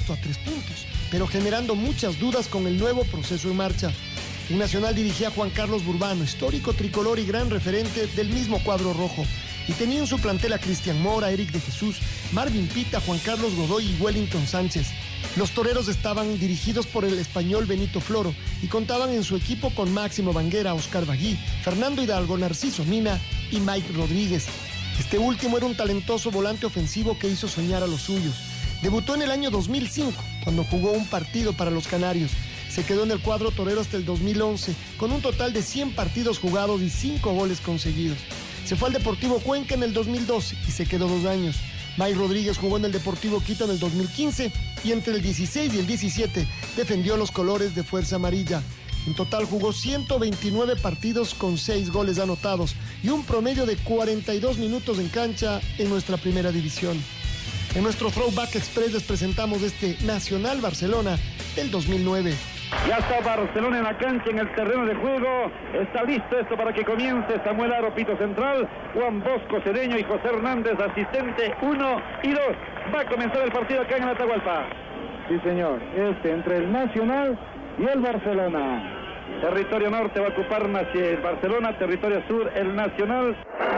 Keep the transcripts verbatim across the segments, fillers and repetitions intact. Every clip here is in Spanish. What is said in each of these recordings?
puesto a tres puntos, pero generando muchas dudas con el nuevo proceso en marcha. En Nacional dirigía a Juan Carlos Burbano, histórico tricolor y gran referente del mismo cuadro rojo, y tenía en su plantel a Cristian Mora, Eric de Jesús, Marvin Pita, Juan Carlos Godoy y Wellington Sánchez. Los toreros estaban dirigidos por el español Benito Floro y contaban en su equipo con Máximo Banguera, Oscar Bagui, Fernando Hidalgo, Narciso Mina y Mike Rodríguez. Este último era un talentoso volante ofensivo que hizo soñar a los suyos. Debutó en el año dos mil cinco, cuando jugó un partido para los Canarios. Se quedó en el cuadro torero hasta el dos mil once, con un total de cien partidos jugados y cinco goles conseguidos. Se fue al Deportivo Cuenca en el dos mil doce y se quedó dos años. Mike Rodríguez jugó en el Deportivo Quito en el dos mil quince y entre el dieciséis y el diecisiete defendió los colores de Fuerza Amarilla. En total jugó ciento veintinueve partidos con seis goles anotados y un promedio de cuarenta y dos minutos en cancha en nuestra primera división. En nuestro Throwback Express les presentamos este Nacional Barcelona del dos mil nueve. Ya está Barcelona en la cancha, en el terreno de juego. Está listo esto para que comience. Samuel Aro, pito central. Juan Bosco Cedeño y José Hernández, asistente uno y dos. Va a comenzar el partido acá en Atahualpa. Sí, señor. Este entre el Nacional y el Barcelona. Territorio norte va a ocupar el Barcelona. Territorio sur, el Nacional.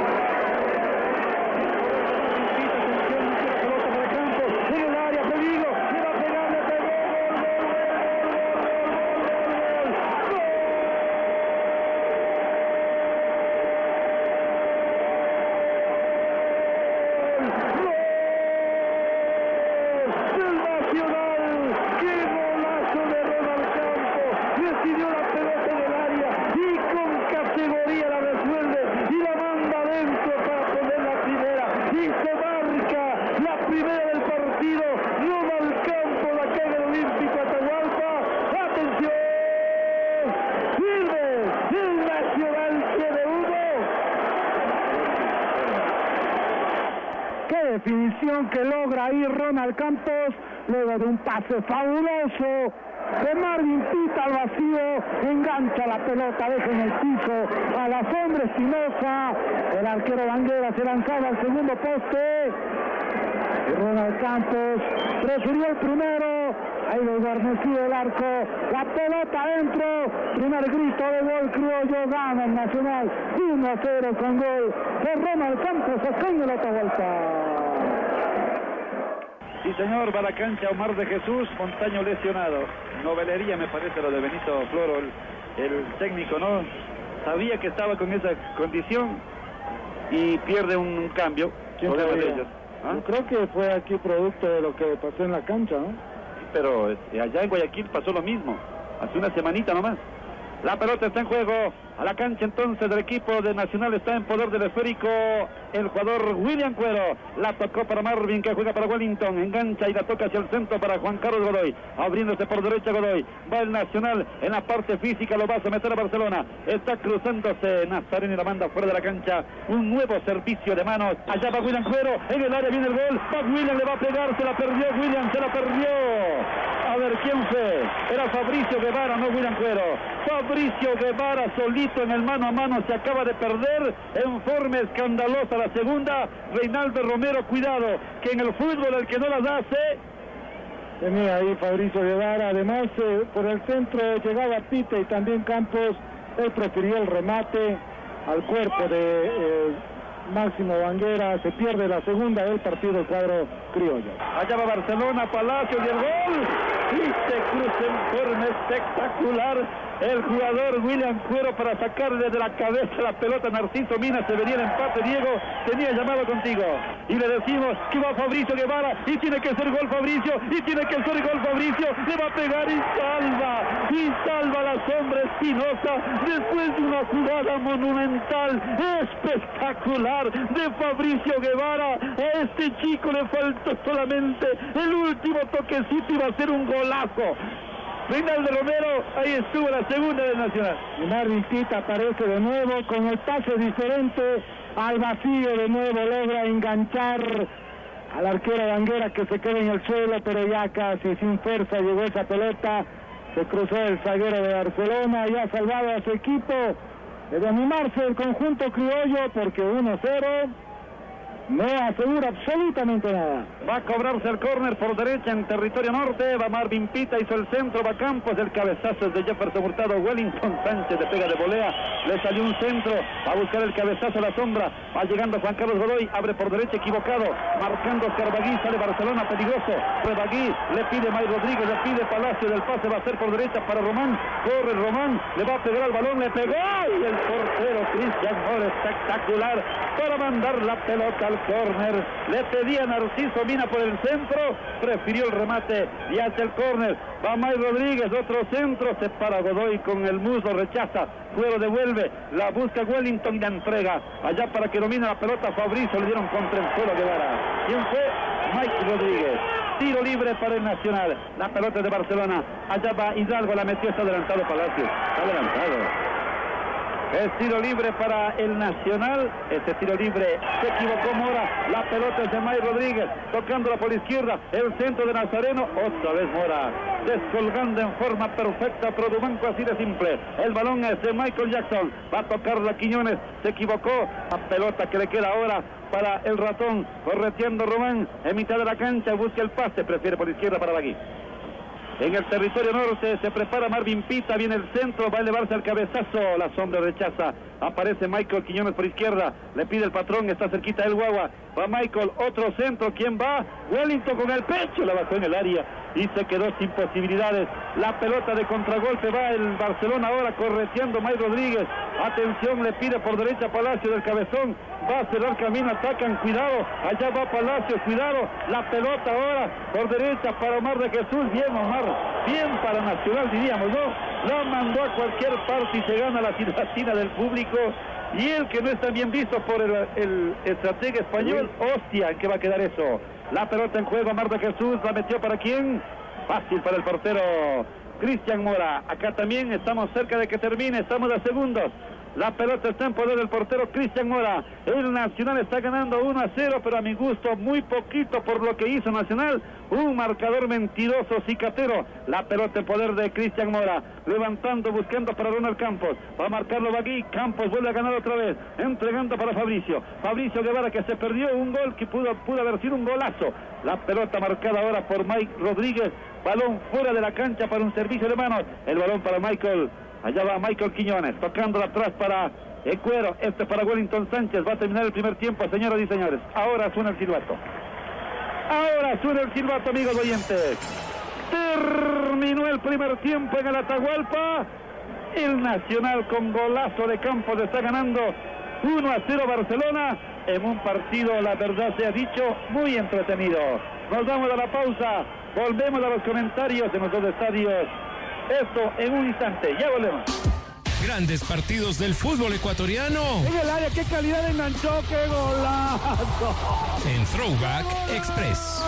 Definición que logra ahí Ronald Campos, luego de un pase fabuloso de Marvin Pita al vacío, engancha la pelota, deja en el piso a la sombra Espinosa, el arquero Banguera se lanzaba al segundo poste, y Ronald Campos prefirió el primero, ahí desguarnecido el arco, la pelota adentro, primer grito de gol criollo, gana el Nacional uno a cero con gol de Ronald Campos acá en el Atahualpa. Sí, señor, va a la cancha Omar de Jesús, Montaño lesionado. Novelería, me parece, lo de Benito Floro, el, el técnico, ¿no? Sabía que estaba con esa condición y pierde un, un cambio. ¿Quién de ellos? ¿Ah? Yo creo que fue aquí producto de lo que pasó en la cancha, ¿no? Sí, pero este, allá en Guayaquil pasó lo mismo, hace una semanita nomás. La pelota está en juego, a la cancha entonces del equipo de Nacional, está en poder del esférico el jugador William Cuero, la tocó para Marvin que juega para Wellington, engancha y la toca hacia el centro para Juan Carlos Godoy, abriéndose por derecha Godoy, va el Nacional en la parte física, lo va a someter a Barcelona, está cruzándose Nazareno y la manda fuera de la cancha, un nuevo servicio de manos, allá va William Cuero, en el área viene el gol, va William, le va a pegar, se la perdió William, se la perdió, a ver quién fue, era Fabricio Guevara, no William Cuero, Fabricio Guevara solito en el mano a mano, se acaba de perder en forma escandalosa la segunda. Reinaldo Romero, cuidado, que en el fútbol el que no las hace. Tenía ahí Fabricio Guevara, además eh, por el centro llegaba Pita y también Campos, él prefirió el remate al cuerpo de eh, Máximo Banguera, se pierde la segunda del partido el cuadro criollo. Allá va Barcelona, Palacio y el gol, y se cruza en forma espectacular el jugador William Cuero para sacar desde la cabeza la pelota. Narciso Mina, se venía el empate. Diego tenía llamado contigo y le decimos que va Fabricio Guevara y tiene que ser gol Fabricio y tiene que ser gol Fabricio, le va a pegar y salva y salva la sombra Espinosa después de una jugada monumental espectacular de Fabricio Guevara. A este chico le faltó solamente el último toquecito y va a ser un golazo. Reinaldo Romero, ahí estuvo la segunda del Nacional. Y Marvin Pita aparece de nuevo con el pase diferente al vacío, de nuevo logra enganchar al arquero Banguera que se queda en el suelo, pero ya casi sin fuerza llegó esa pelota, se cruzó el zaguero de Barcelona y ha salvado a su equipo de animarse el conjunto criollo porque uno cero no asegura absolutamente nada. Va a cobrarse el córner por derecha en territorio norte. Va Marvin Pita, hizo el centro, va Campos, el cabezazo es de Jefferson Hurtado. Wellington Sánchez le pega de volea, le salió un centro, va a buscar el cabezazo a la sombra. Va llegando Juan Carlos Godoy, abre por derecha, equivocado, marcando Oscar Bagui, sale Barcelona, peligroso. Bagui, le pide May Rodríguez, le pide Palacio, del pase va a ser por derecha para Román. Corre Román, le va a pegar al balón, le pegó y el portero Cristian Mora espectacular para mandar la pelota al córner. Le pedía Narciso Mina por el centro, prefirió el remate y hace el córner. Va May Rodríguez, otro centro, se para Godoy con el muslo, rechaza, luego devuelve, la busca Wellington y la entrega allá para que domine la pelota Fabricio, le dieron contra el suelo Guevara. ¿Quién fue? Mike Rodríguez. Tiro libre para el Nacional, la pelota de Barcelona, allá va Hidalgo, la metió, está adelantado Palacio, está adelantado. Es tiro libre para el Nacional, ese tiro libre se equivocó Mora, la pelota es de May Rodríguez, tocándola por la izquierda, el centro de Nazareno, otra vez Mora, descolgando en forma perfecta, Produbanco así de simple, el balón es de Michael Jackson, va a tocarla Quiñones, se equivocó, la pelota que le queda ahora para el ratón, correteando Román, en mitad de la cancha, busca el pase, prefiere por la izquierda para Bagui. En el territorio norte se prepara Marvin Pita, viene el centro, va a elevarse al cabezazo, la sombra rechaza, aparece Michael Quiñones por izquierda, le pide el patrón, está cerquita del Guagua, va Michael, otro centro, ¿quién va? Wellington con el pecho, la bajó en el área y se quedó sin posibilidades. La pelota de contragolpe va el Barcelona ahora correteando May Rodríguez, atención, le pide por derecha Palacio del cabezón, va a cerrar camino, atacan, cuidado, allá va Palacio, cuidado, la pelota ahora por derecha para Omar de Jesús, bien Omar, bien para Nacional diríamos, ¿no? La mandó a cualquier parte y se gana la silbatina del público, y el que no está bien visto por el, el estratega español, hostia, ¿en qué va a quedar eso? La pelota en juego, Omar de Jesús, la metió para quién, fácil para el portero Cristian Mora, acá también estamos cerca de que termine, estamos a segundos. La pelota está en poder del portero Cristian Mora. El Nacional está ganando uno a cero, pero a mi gusto muy poquito por lo que hizo Nacional. Un marcador mentiroso, cicatero. La pelota en poder de Cristian Mora. Levantando, buscando para Ronald Campos. Va a marcarlo Bagui. Campos vuelve a ganar otra vez. Entregando para Fabricio. Fabricio Guevara, que se perdió un gol que pudo, pudo haber sido un golazo. La pelota marcada ahora por Mike Rodríguez. Balón fuera de la cancha para un servicio de manos. El balón para Michael. Allá va Michael Quiñones, tocándola atrás para Ecuero, este para Wellington Sánchez, va a terminar el primer tiempo, señoras y señores. Ahora suena el silbato. Ahora suena el silbato, amigos oyentes. Terminó el primer tiempo en el Atahualpa. El Nacional con golazo de Campos está ganando uno a cero Barcelona en un partido, la verdad se ha dicho, muy entretenido. Nos vamos a la pausa, volvemos a los comentarios de nuestros estadios. Esto en un instante, ya volvemos. Grandes partidos del fútbol ecuatoriano. En el área, qué calidad de enganchó, qué golazo. En Throwback Express.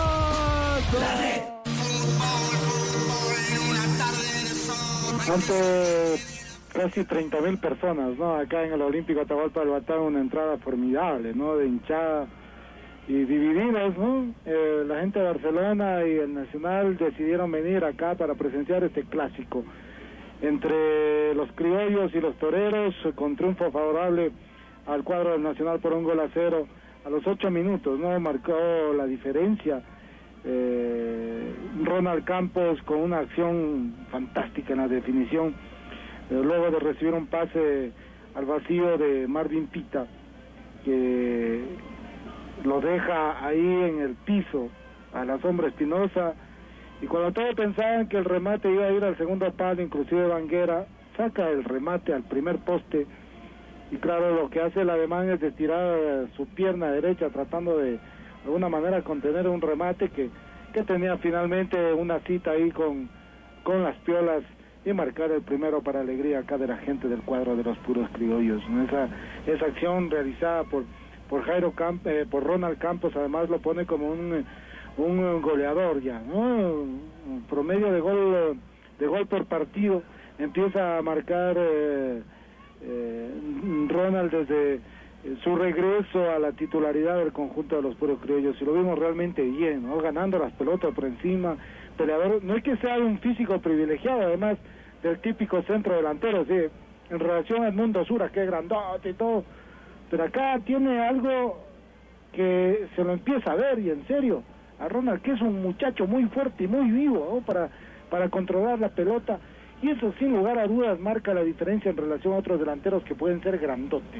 Ante casi treinta mil personas, ¿no? Acá en el Olímpico Atahualpa del Batán, una entrada formidable, ¿no? De hinchada y divididos, ¿no? Eh, la gente de Barcelona y el Nacional decidieron venir acá para presenciar este clásico entre los criollos y los toreros, con triunfo favorable al cuadro del Nacional por un gol a cero a los ocho minutos, ¿no? Marcó la diferencia eh, Ronald Campos con una acción fantástica en la definición, eh, luego de recibir un pase al vacío de Marvin Pita, que lo deja ahí en el piso a la sombra Espinosa, y cuando todos pensaban que el remate iba a ir al segundo palo, inclusive Banguera saca el remate al primer poste, y claro, lo que hace el ademán es estirar su pierna derecha tratando de de alguna manera contener un remate que, que tenía finalmente una cita ahí con, con las piolas, y marcar el primero para alegría acá de la gente del cuadro de los puros criollos, ¿no? Esa, esa acción realizada por por Jairo Camp, eh, por Ronald Campos, además lo pone como un, un goleador ya, ¿no? Un promedio de gol de gol por partido, empieza a marcar eh, eh, Ronald desde su regreso a la titularidad del conjunto de los puros criollos, y lo vimos realmente bien, ¿no? Ganando las pelotas por encima, peleador, no es que sea un físico privilegiado, además del típico centro delantero, sí, en relación al Mundo Sura, que es grandote y todo, pero acá tiene algo que se lo empieza a ver, y en serio, a Ronald, que es un muchacho muy fuerte y muy vivo, ¿no? para, para controlar la pelota, y eso sin lugar a dudas marca la diferencia en relación a otros delanteros que pueden ser grandotes,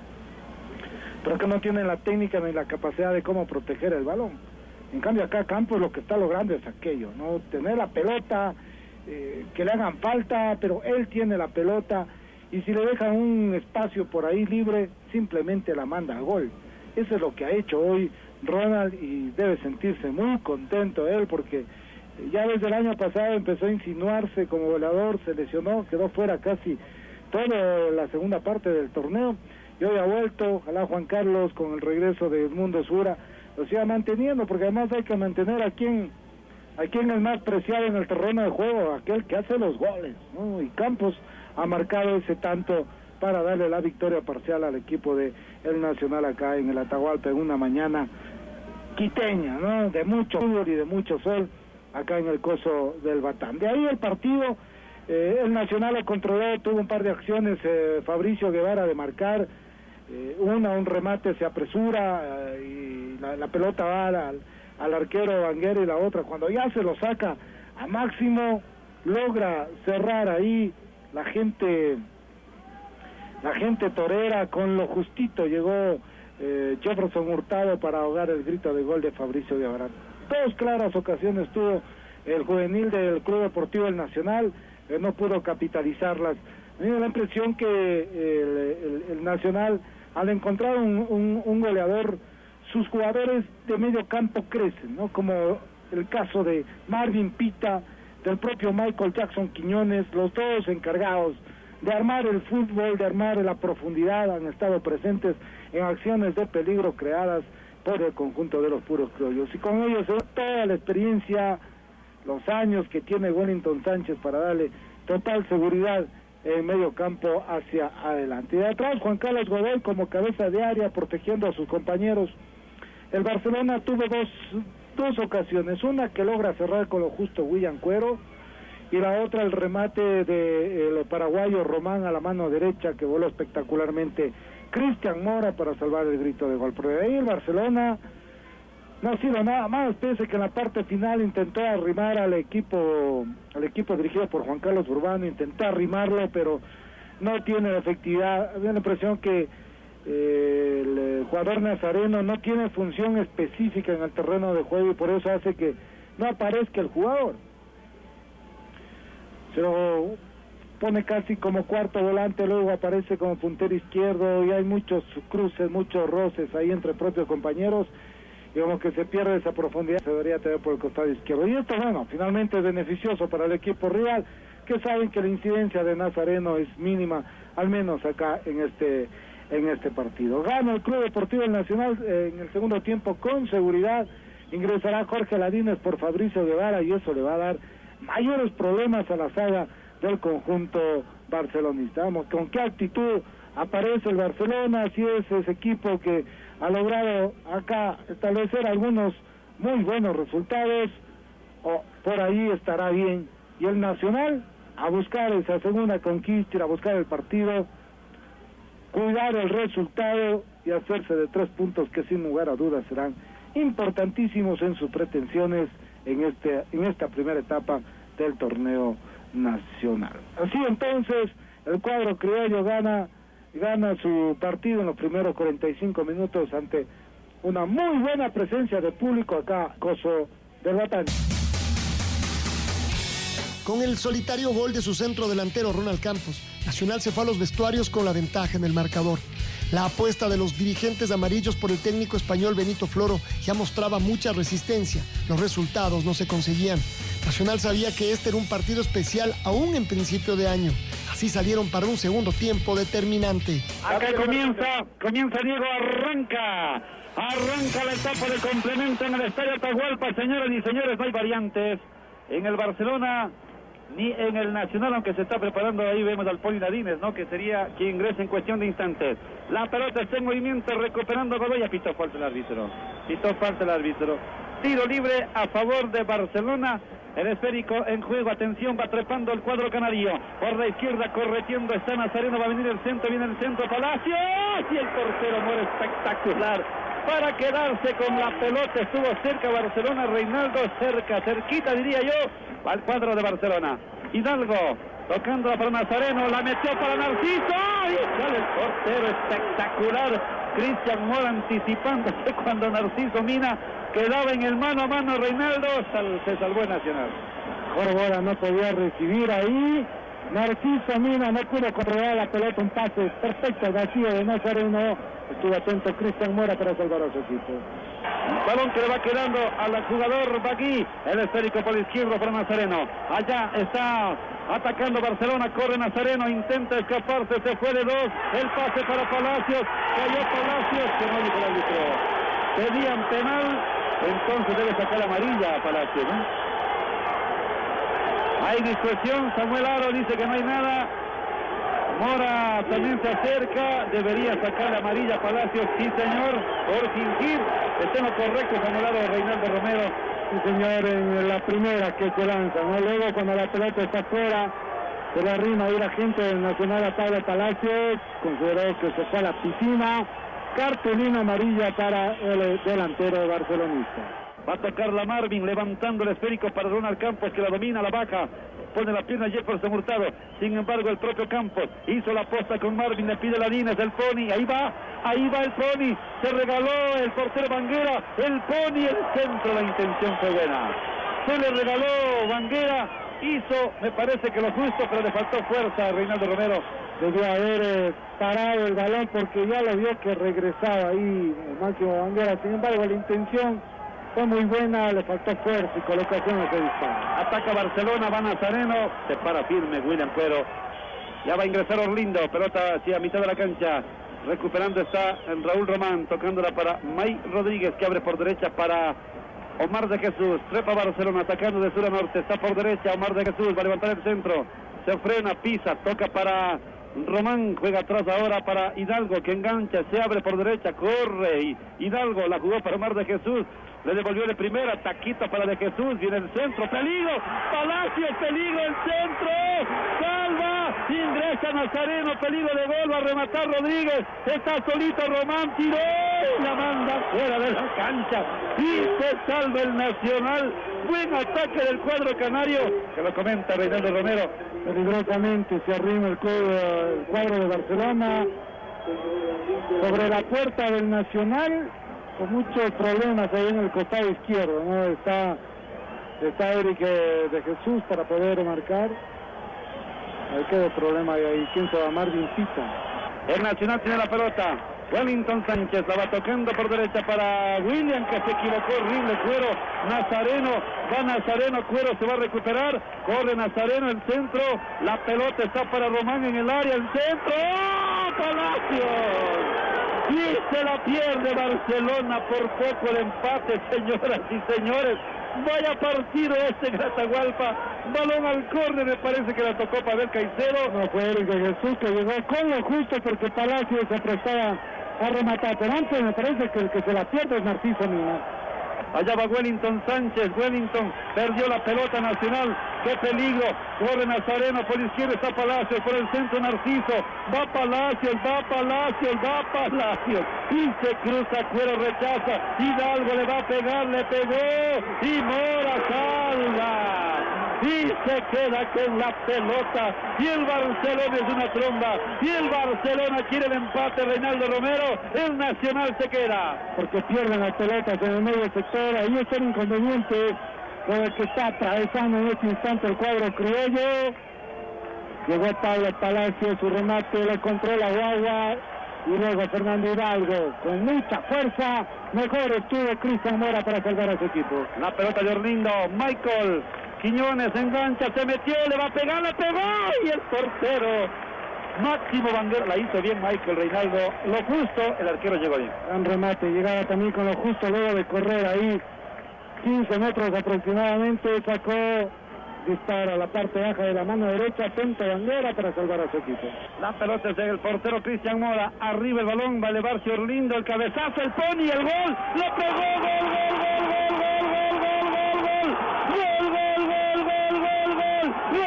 pero que no tienen la técnica ni la capacidad de cómo proteger el balón. En cambio acá Campos lo que está logrando es aquello, ¿no? Tener la pelota, eh, que le hagan falta, pero él tiene la pelota, y si le dejan un espacio por ahí libre, simplemente la manda a gol. Eso es lo que ha hecho hoy Ronald, y debe sentirse muy contento él, porque ya desde el año pasado empezó a insinuarse como goleador, se lesionó, quedó fuera casi toda la segunda parte del torneo, y hoy ha vuelto. Ojalá Juan Carlos, con el regreso de Edmundo Sura, lo siga manteniendo, porque además hay que mantener a quien, a quien es más preciado en el terreno de juego, aquel que hace los goles, ¿no? Y Campos ha marcado ese tanto para darle la victoria parcial al equipo de el Nacional acá en el Atahualpa, en una mañana quiteña, ¿no? De mucho fútbol y de mucho sol acá en el coso del Batán. De ahí el partido, eh, el Nacional lo controló, tuvo un par de acciones, eh, Fabricio Guevara de marcar, eh, una, un remate se apresura, eh, y la, la pelota va al, al arquero Vanguero, y la otra, cuando ya se lo saca a Máximo, logra cerrar ahí. La gente, la gente torera con lo justito, llegó eh, Jefferson Hurtado para ahogar el grito de gol de Fabricio Guevara. Dos claras ocasiones tuvo el juvenil del Club Deportivo El Nacional, eh, no pudo capitalizarlas. Me dio la impresión que el, el, el Nacional, al encontrar un, un, un goleador, sus jugadores de medio campo crecen, ¿no? Como el caso de Marvin Pita, del propio Michael Jackson Quiñones, los dos encargados de armar el fútbol, de armar la profundidad, han estado presentes en acciones de peligro creadas por el conjunto de los puros criollos, y con ellos toda la experiencia, los años que tiene Wellington Sánchez para darle total seguridad en medio campo hacia adelante. Y de atrás Juan Carlos Godoy como cabeza de área, protegiendo a sus compañeros. El Barcelona tuvo dos, dos ocasiones, una que logra cerrar con lo justo William Cuero, y la otra el remate del paraguayo Román a la mano derecha, que voló espectacularmente Cristian Mora para salvar el grito de gol. Pero de ahí el Barcelona no ha sido nada más, pese que en la parte final intentó arrimar al equipo, al equipo dirigido por Juan Carlos Urbano, intentó arrimarlo, pero no tiene la efectividad. Había la impresión que eh, el jugador nazareno no tiene función específica en el terreno de juego, y por eso hace que no aparezca el jugador. Se lo pone casi como cuarto volante, luego aparece como puntero izquierdo, y hay muchos cruces, muchos roces ahí entre propios compañeros, digamos que se pierde esa profundidad, se debería tener por el costado izquierdo. Y esto, bueno, finalmente es beneficioso para el equipo rival, que saben que la incidencia de Nazareno es mínima, al menos acá en este en este partido. Gana el Club Deportivo El Nacional eh, en el segundo tiempo con seguridad. Ingresará Jorge Ladines por Fabricio Guevara, y eso le va a dar mayores problemas a la saga del conjunto barcelonista. Vamos, con qué actitud aparece el Barcelona, si es ese equipo que ha logrado acá establecer algunos muy buenos resultados, o por ahí estará bien. Y el Nacional a buscar esa segunda conquista, ir a buscar el partido, cuidar el resultado y hacerse de tres puntos que sin lugar a dudas serán importantísimos en sus pretensiones en este en esta primera etapa del torneo nacional. Así entonces, el cuadro criollo gana gana su partido en los primeros cuarenta y cinco minutos ante una muy buena presencia de público acá, Coso del Batán. Con el solitario gol de su centro delantero Ronald Campos, Nacional se fue a los vestuarios con la ventaja en el marcador. La apuesta de los dirigentes amarillos por el técnico español Benito Floro ya mostraba mucha resistencia. Los resultados no se conseguían. Nacional sabía que este era un partido especial aún en principio de año. Así salieron para un segundo tiempo determinante. Acá comienza, comienza Diego, arranca. Arranca la etapa de complemento en el Estadio Atahualpa, señoras y señores, no hay variantes. En el Barcelona ni en el Nacional, aunque se está preparando, ahí vemos al Poli Ladines, ¿no? Que sería quien ingrese en cuestión de instantes. La pelota está en movimiento, recuperando Godoy, pitó falta el árbitro. Pitó falta el árbitro. Tiro libre a favor de Barcelona. El esférico en juego, atención, va trepando el cuadro canario. Por la izquierda, corretiendo está Nazareno, va a venir el centro, viene el centro, Palacios, y el portero Mora espectacular. para quedarse con la pelota. Estuvo cerca Barcelona, Reinaldo, cerca, cerquita diría yo, al cuadro de Barcelona. Hidalgo, tocándola para Nazareno, la metió para Narciso, y sale el portero espectacular. Cristian Mora anticipándose cuando Narciso Mina quedaba en el mano a mano. Reinaldo, sal, se salvó el Nacional. Mora no podía recibir ahí. Narciso Mina no pudo controlar la pelota, un pase perfecto, vacío de Nazareno. Estuvo atento Cristian Mora para salvar a su equipo. Balón que le va quedando al jugador Bagui, el esférico por la izquierda para Nazareno. Allá está atacando Barcelona, corre Nazareno, intenta escaparse, se fue de dos, el pase para Palacios, cayó Palacios, que no dijo el árbitro. Pedían penal, entonces debe sacar amarilla a Palacios, ¿no? Hay discusión, Samuel Aro dice que no hay nada. Mora también se acerca, debería sacar amarilla Palacios, sí señor, por fingir. Está en lo correcto, Samuel Aro, Reinaldo Romero. Sí señor, en la primera que se lanza, ¿no? Luego cuando la pelota está fuera, se le arrima ahí la gente del Nacional a Pablo Palacios, consideró que se fue a la piscina. Cartulina amarilla para el delantero barcelonista. Va a tocar la Marvin, levantando el esférico para Ronald Campos, que la domina, la baja, pone la pierna Jefferson Hurtado. Sin embargo, el propio Campos hizo la posta con Marvin, le pide la Línez, el Pony, ahí va, ahí va el Pony, se regaló el portero Banguera, el Pony, el centro, la intención fue buena. Se le regaló Banguera, hizo, me parece que lo justo, pero le faltó fuerza a Reinaldo Romero. Debió haber eh, parado el balón porque ya lo vio que regresaba ahí Máximo Banguera. Sin embargo, la intención fue muy buena, le faltó fuerza y colocación a ese disparo. Ataca Barcelona, va Nazareno, se para firme William Cuero. Ya va a ingresar Orlindo, pelota hacia mitad de la cancha. Recuperando está el Raúl Román, tocándola para May Rodríguez, que abre por derecha para Omar de Jesús. Trepa Barcelona, atacando de sur a norte, está por derecha Omar de Jesús, va a levantar el centro. Se frena, pisa, toca para Román, juega atrás ahora para Hidalgo, que engancha, se abre por derecha, corre y Hidalgo la jugó para Omar de Jesús. Le devolvió de primera, taquito para de Jesús, viene el centro, peligro, Palacios, peligro, el centro, salva, ingresa Nazareno, peligro de gol, va a rematar Rodríguez, está solito Román, tiró, la manda fuera de la cancha, y se salva el Nacional. Buen ataque del cuadro canario, que lo comenta Reinaldo Romero. Peligrosamente se arrima el cuadro, el cuadro de Barcelona sobre la puerta del Nacional, con muchos problemas ahí en el costado izquierdo, ¿no? Está, está Eric de Jesús para poder marcar. Ahí queda el problema ahí. ¿Quién se va? Marvin Pita. El Nacional tiene la pelota. Wellington Sánchez la va tocando por derecha para William, que se equivocó, horrible Cuero. Nazareno, va Nazareno, Cuero se va a recuperar. Corre Nazareno, el centro. La pelota está para Román en el área, el centro. ¡Oh, Palacios! Y se la pierde Barcelona, por poco el empate, señoras y señores. Vaya partido este en Atahualpa. Balón al córner, me parece que la tocó Pavel Caicedo. No fue Eric de Jesús, que llegó con lo justo porque Palacios se prestaba a rematar. Pero antes me parece que el que se la pierde es Narciso Mina. Allá va Wellington Sánchez, Wellington perdió la pelota Nacional, qué peligro, corre Nazareno, por la izquierda está Palacios, por el centro Narciso, va Palacios, va Palacios, va Palacios, y se cruza, Cuero rechaza, Hidalgo le va a pegar, le pegó, y Mora salva, y se queda con la pelota, y el Barcelona es una tromba, y el Barcelona quiere el empate, Reinaldo Romero, el Nacional se queda. Porque pierden las pelotas en el medio sector. Ahí está el inconveniente con el que está atravesando en este instante el cuadro criollo. Llegó Pablo Palacio, su remate, le controla Guagua y luego Fernando Hidalgo con mucha fuerza. Mejor estuvo Cristian Mora para salvar a su equipo. La pelota de Orlindo, Michael Quiñones engancha, se metió, le va a pegar, le pegó y el portero Máximo Banguera, la hizo bien Michael Reinaldo, lo justo, el arquero llegó bien. Gran remate, llegaba también con lo justo luego de correr ahí quince metros aproximadamente, sacó, dispara a la parte baja de la mano derecha, atento Banguera para salvar a su equipo. La pelota es del portero Cristian Mora, arriba el balón, va a elevarse Orlindo, el cabezazo, el Pony, el gol, le pegó, gol, gol, gol, gol, gol, gol, gol, gol, gol, gol, gol, gol, gol, gol, gol, gol.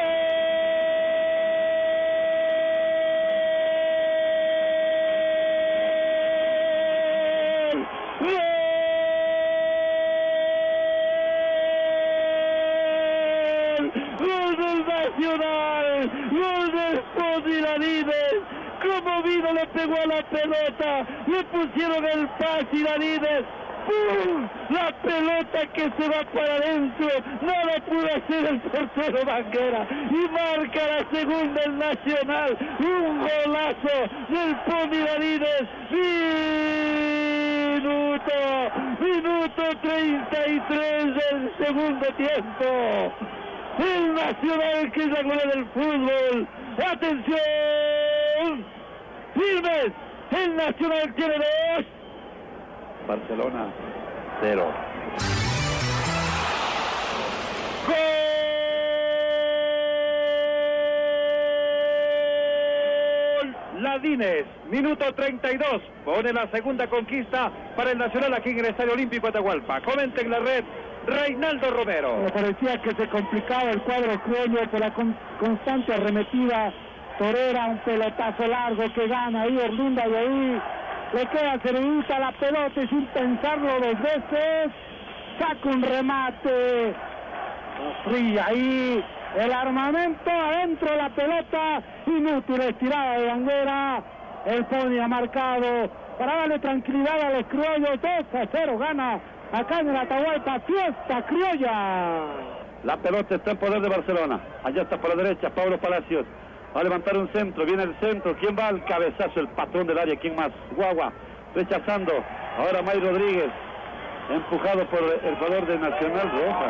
¡Gol gol del Nacional, gol del Pony Ladines. Como vino le pegó a la pelota, le pusieron el pase y Ladines. ¡Pum! La pelota que se va para adentro, nada pudo hacer el portero Banguera y marca la segunda el Nacional, un golazo del Pony Ladines. Minuto, minuto treinta y tres del segundo tiempo. El Nacional que es la gloria del fútbol. ¡Atención! ¡Firmes! El Nacional tiene dos. Barcelona, cero. ¡Gol! Ladines, minuto treinta y dos. Pone la segunda conquista para el Nacional aquí en el Estadio Olímpico Atahualpa. Comenta en la red Reinaldo Romero. Me parecía que se complicaba el cuadro criollo por la con constante arremetida torera, un pelotazo largo que gana ahí Orlinda y ahí le queda servida la pelota y sin pensarlo dos veces saca un remate fría ahí, el armamento adentro de la pelota, inútil estirada de Banguera. El Pony ha marcado para darle tranquilidad a los criollos. Dos a cero gana acá en el Atahualpa, fiesta criolla. La pelota está en poder de Barcelona, allá está por la derecha Pablo Palacios. Va a levantar un centro, viene el centro. ¿Quién va al cabezazo? El patrón del área. ¿Quién más? Guagua, rechazando. Ahora May Rodríguez, empujado por el jugador de Nacional Roja.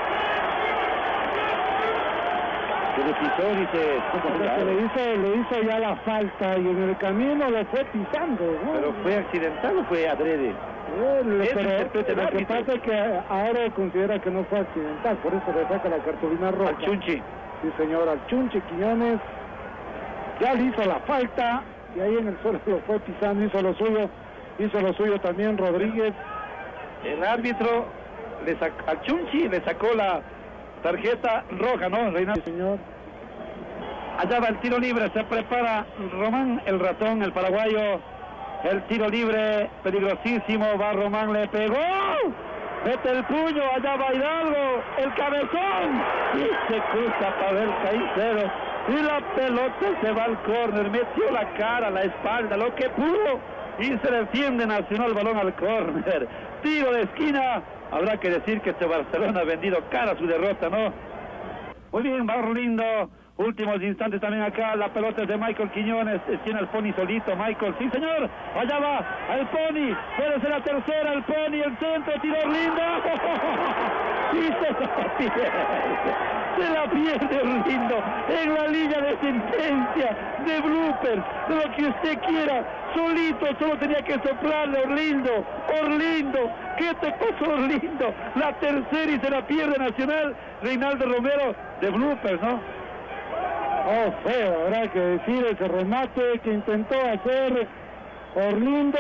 Se le pisó, dice. Se le hizo, le hizo ya la falta y en el camino lo fue pisando, ¿no? ¿Pero fue accidental o fue adrede? Eh, le, pero, lo que pasa es que ahora considera que no fue accidental, por eso le saca la cartulina roja. Al Chunchi. Sí, señor, al Chunchi Quiñones. Ya le hizo la falta y ahí en el suelo lo fue pisando, hizo lo suyo, hizo lo suyo también Rodríguez. El árbitro le sacó, al Chunchi le sacó la tarjeta roja, ¿no, Reinaldo? Sí, señor. Allá va el tiro libre, se prepara Román, el ratón, el paraguayo. El tiro libre, peligrosísimo, va Román, le pegó. Mete el puño, allá va Hidalgo, el cabezón. Y se cruza Pavel Caicedo. Y la pelota se va al córner, metió la cara, la espalda, lo que pudo. Y se defiende Nacional, balón al córner. Tiro de esquina. Habrá que decir que este Barcelona ha vendido cara su derrota, ¿no? Muy bien, va Orlindo. Últimos instantes también acá, la pelota es de Michael Quiñones, tiene al Pony solito, Michael, sí señor, allá va, el Pony, puede ser la tercera, el Pony, el centro, tiro Orlindo, y se la pierde, se la pierde Orlindo, en la línea de sentencia, de blooper, de lo que usted quiera, solito, solo tenía que soplarle Orlindo, Orlindo, ¿qué te pasó Orlindo? La tercera y se la pierde Nacional, Reinaldo Romero, de bloopers, ¿no? Oh, feo, habrá que decir ese remate que intentó hacer Orlindo.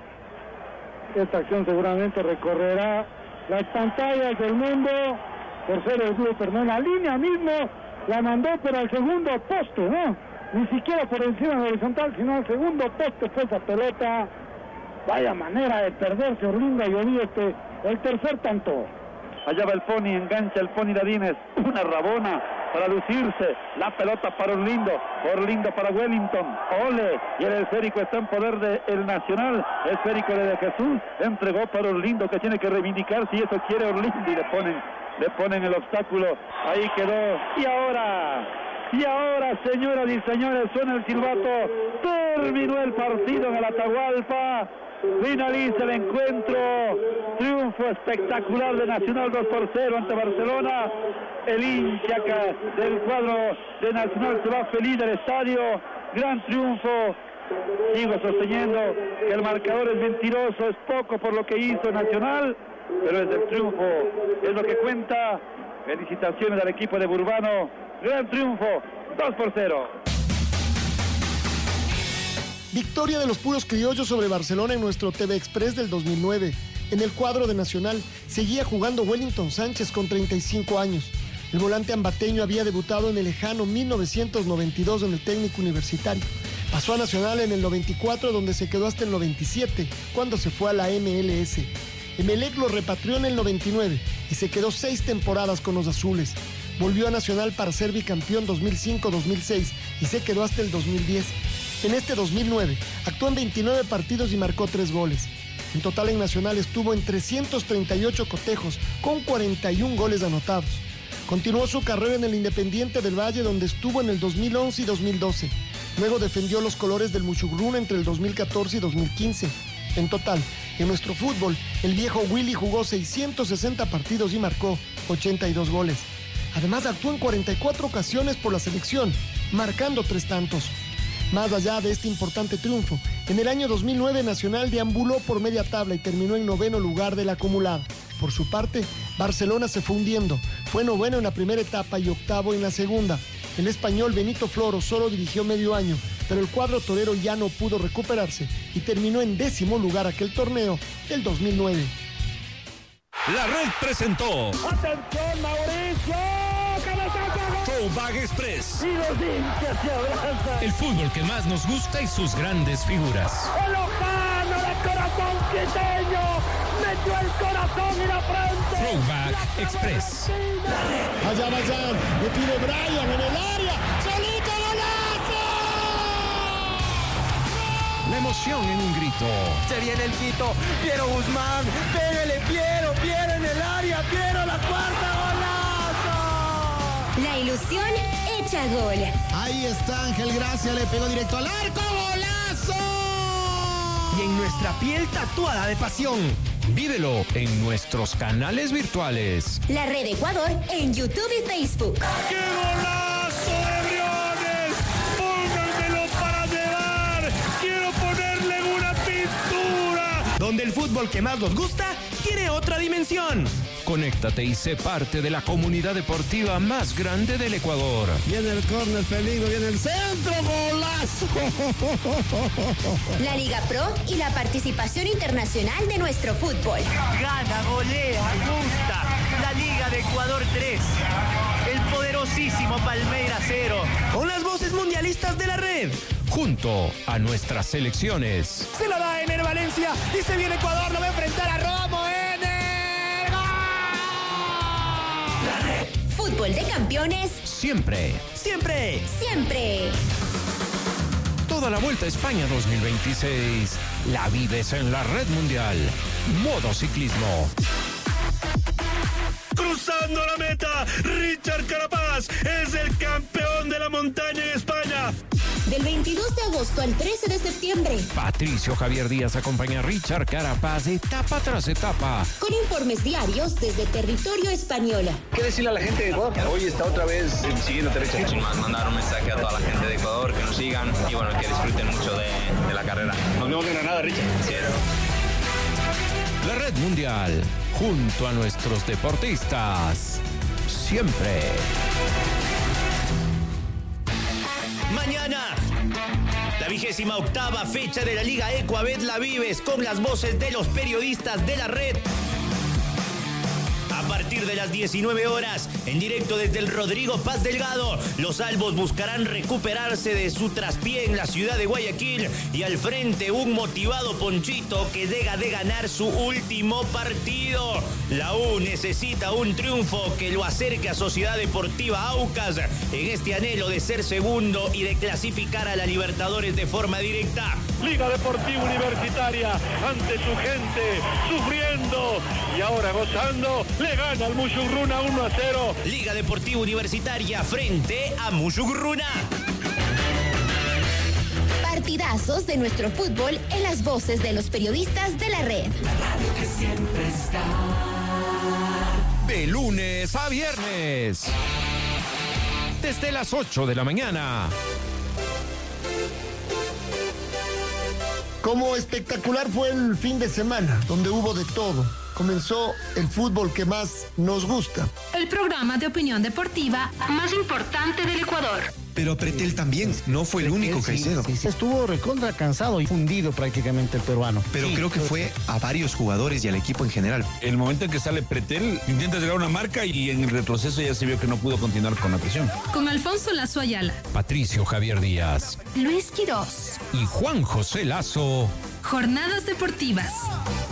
Esta acción seguramente recorrerá las pantallas del mundo por ser el blooper, ¿no? En la línea mismo la mandó pero al segundo poste, ¿no? Ni siquiera por encima de horizontal, sino al segundo poste fue esa pelota. Vaya manera de perderse Orlindo y oí este, el tercer tanto. Allá va el Pony, engancha el Pony Ladines, una rabona para lucirse, la pelota para Orlindo, Orlindo para Wellington, ole, y el esférico está en poder del Nacional, esférico de Jesús, entregó para Orlindo que tiene que reivindicar si eso quiere Orlindo y le ponen, le ponen el obstáculo, ahí quedó, y ahora, y ahora señoras y señores, suena el silbato, terminó el partido en el Atahualpa. Finaliza el encuentro, triunfo espectacular de Nacional dos por cero ante Barcelona. El hincha del cuadro de Nacional se va feliz del estadio, gran triunfo. Sigo sosteniendo que el marcador es mentiroso, es poco por lo que hizo Nacional, pero es el triunfo, es lo que cuenta. Felicitaciones al equipo de Burbano, gran triunfo, dos por cero. Victoria de los puros criollos sobre Barcelona en nuestro T V Express del dos mil nueve. En el cuadro de Nacional seguía jugando Wellington Sánchez con treinta y cinco años. El volante ambateño había debutado en el lejano mil novecientos noventa y dos en el técnico universitario. Pasó a Nacional en el noventa y cuatro, donde se quedó hasta el noventa y siete, cuando se fue a la M L S. Emelec lo repatrió en el noventa y nueve y se quedó seis temporadas con los azules. volvió a Nacional para ser bicampeón dos mil cinco dos mil seis y se quedó hasta el dos mil diez. En este dos mil nueve actuó en veintinueve partidos y marcó tres goles. En total en Nacional estuvo en trescientos treinta y ocho cotejos con cuarenta y un goles anotados. Continuó su carrera en el Independiente del Valle, donde estuvo en el dos mil once y dos mil doce. Luego defendió los colores del Muchugruna entre el dos mil catorce y dos mil quince. En total, en nuestro fútbol, el viejo Willy jugó seiscientos sesenta partidos y marcó ochenta y dos goles. Además, actuó en cuarenta y cuatro ocasiones por la selección, marcando tres tantos. Más allá de este importante triunfo, en el año dos mil nueve Nacional deambuló por media tabla y terminó en noveno lugar del acumulado. Por su parte, Barcelona se fue hundiendo. Fue noveno en la primera etapa y octavo en la segunda. El español Benito Floro solo dirigió medio año, pero el cuadro torero ya no pudo recuperarse y terminó en décimo lugar aquel torneo del dos mil nueve. La Red presentó. ¡Atención, Mauricio! ¡Cabezazo! Throwback Express. Y los hinchas se abrazan. El fútbol que más nos gusta y sus grandes figuras. ¡El Lojano de corazón quiteño! ¡Metió el corazón y la frente! Throwback Express. Allá Bayán, le pide Brian en el área. ¡Solito golazo! La emoción en un grito. Se viene el Quito, Piero Guzmán, pégale Piero, Piero en el área, Piero la cuarta, golazo. La ilusión hecha gol. Ahí está Ángel Gracia, le pegó directo al arco, golazo. Y en nuestra piel tatuada de pasión. Vívelo en nuestros canales virtuales. La Red Ecuador en YouTube y Facebook. ¡Qué golazo de Briones! ¡Pónganmelo para llevar! ¡Quiero ponerle una pintura! Donde el fútbol que más nos gusta tiene otra dimensión. Conéctate y sé parte de la comunidad deportiva más grande del Ecuador. Viene el córner, peligro, viene el centro, golazo. La Liga Pro y la participación internacional de nuestro fútbol. Gana, golea, gusta. La Liga de Ecuador tres. El poderosísimo Palmeiras cero. Con las voces mundialistas de la Red. Junto a nuestras selecciones. Se lo da Ener Valencia y se viene Ecuador, lo va a enfrentar a Romo, Ener. Fútbol de campeones. Siempre. Siempre. Siempre. Toda la Vuelta a España dos mil veintiséis. La vives en la Red Mundial. Modo ciclismo. Cruzando la meta, Richard Carapaz es el campeón de la montaña en España. Del veintidós de agosto al trece de septiembre. Patricio Javier Díaz acompaña a Richard Carapaz etapa tras etapa. Con informes diarios desde territorio español. ¿Qué decirle a la gente de Ecuador? Hoy está otra vez siguiendo derecha. Sin más, mandar un mensaje a toda la gente de Ecuador que nos sigan y bueno, que disfruten mucho de, de la carrera. Nos vemos en Granada, Richard. Así es. La Red Mundial, junto a nuestros deportistas. Siempre. Mañana, la vigésima octava fecha de la Liga Ecuabet la vives con las voces de los periodistas de la Red. A partir de las diecinueve horas, en directo desde el Rodrigo Paz Delgado, los albos buscarán recuperarse de su traspié en la ciudad de Guayaquil y al frente un motivado Ponchito que llega de ganar su último partido. La U necesita un triunfo que lo acerque a Sociedad Deportiva Aucas en este anhelo de ser segundo y de clasificar a la Libertadores de forma directa. Liga Deportiva Universitaria ante su gente, sufriendo y ahora gozando, le gana al Muchugruna uno a cero. Liga Deportiva Universitaria frente a Muchugruna. Partidazos de nuestro fútbol en las voces de los periodistas de la Red. La radio que siempre está. De lunes a viernes. Desde las ocho de la mañana. Como espectacular fue el fin de semana, donde hubo de todo. Comenzó el fútbol que más nos gusta. El programa de opinión deportiva más importante del Ecuador. Pero Pretel también, no fue el único, Caicedo. Sí, sí, estuvo recontra cansado y fundido prácticamente el peruano. Pero sí, creo que fue a varios jugadores y al equipo en general. El momento en que sale Pretel, intenta llegar a una marca y en el retroceso ya se vio que no pudo continuar con la presión. Con Alfonso Lazo Ayala, Patricio Javier Díaz, Luis Quirós y Juan José Lazo. Jornadas deportivas.